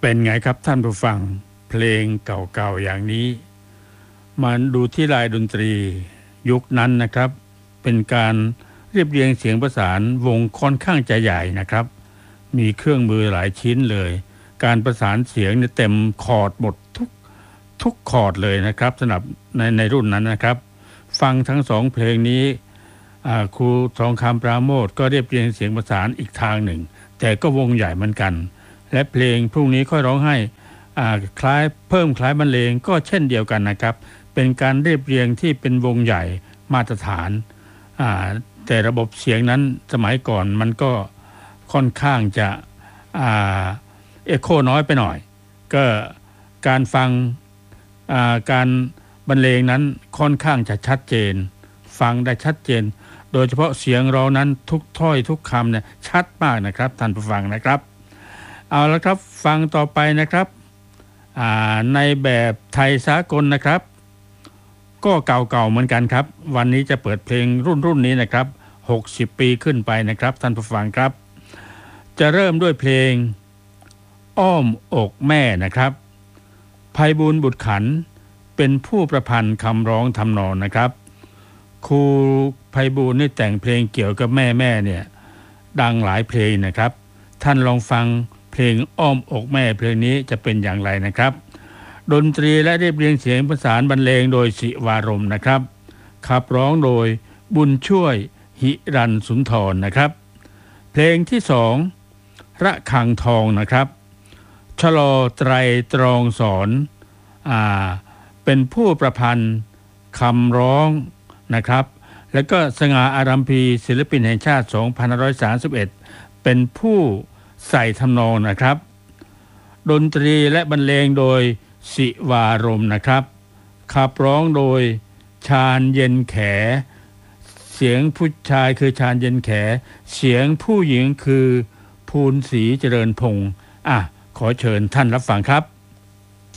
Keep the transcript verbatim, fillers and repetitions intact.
เป็นไงครับท่านผู้ฟังเพลงเก่าๆอย่างนี้มันดูที่ลายดนตรียุคนั้นนะครับเป็นการเรียบเรียงเสียงประสานวงค่อนข้างจะใหญ่นะครับมีเครื่องมือหลายชิ้นเลยการประสานเสียงเนี่ยเต็มคอร์ดหมดทุกทุกคอร์ดเลยนะครับสำหรับในในรุ่นนั้นนะครับฟังทั้งสองเพลงนี้ครูทองคำปราโมทย์ก็เรียบเรียงเสียงประสานอีกทางหนึ่งแต่ก็วงใหญ่เหมือนกันและเพลงพรุ่งนี้ค่อยร้องให้คล้ายเพิ่มคล้ายบรรเลงก็เช่นเดียวกันนะครับเป็นการเรียบเรียงที่เป็นวงใหญ่มาตรฐานแต่ระบบเสียงนั้นสมัยก่อนมันก็ค่อนข้างจะเอ็กโคน้อยไปหน่อยก็การฟังการบรรเลงนั้นค่อนข้างจะชัดเจนฟังได้ชัดเจนโดยเฉพาะเสียงเรานั้นทุกถ้อยทุกคำเนี่ยชัดมากนะครับท่านผู้ฟังนะครับเอาละครับฟังต่อไปนะครับในแบบไทยสากลนะครับก็เก่าๆเหมือนกันครับวันนี้จะเปิดเพลงรุ่นรุ่นนี้นะครับหกสิบปีขึ้นไปนะครับท่านผู้ฟังครับจะเริ่มด้วยเพลงอ้อมอกแม่นะครับไพบูลย์บุตรขันธ์เป็นผู้ประพันธ์คำร้องทำนองนะครับครูไพบูลย์นี่แต่งเพลงเกี่ยวกับแม่แม่เนี่ยดังหลายเพลงนะครับท่านลองฟังเพลงอ้อมอกแม่เพลงนี้จะเป็นอย่างไรนะครับดนตรีและเรียบเรียงเสียงประสานบรรเลงโดยศิวารมณ์นะครับขับร้องโดยบุญช่วยหิรัญสุนทรนะครับเพลงที่สองระฆังทองนะครับชลอไตรตรองสอนอ่าเป็นผู้ประพันธ์คำร้องนะครับแล้วก็สง่าอารัมพีศิลปินแห่งชาติสองพันห้าร้อยสามสิบเอ็ดเป็นผู้ใส่ทำนองนะครับดนตรีและบรรเลงโดยศิวารมณ์นะครับขับร้องโดยชาญเย็นแขเสียงผู้ชายคือชาญเย็นแขเสียงผู้หญิงคือภูลศรีเจริญพงษ์อ่ะขอเชิญท่านรับฟังครับ